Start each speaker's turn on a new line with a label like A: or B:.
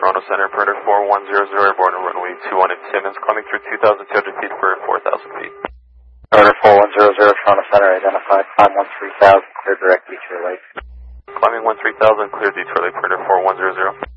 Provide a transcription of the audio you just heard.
A: Toronto Center, perimeter 4100, airborne on runway 21 at Timmins, climbing through 2,200 feet for 4,000 feet.
B: Perimeter 4100, Toronto Center, identified, climb 13,000, clear direct Detroit Lake.
A: Climbing 13,000, clear Detroit Lake, perimeter 4100.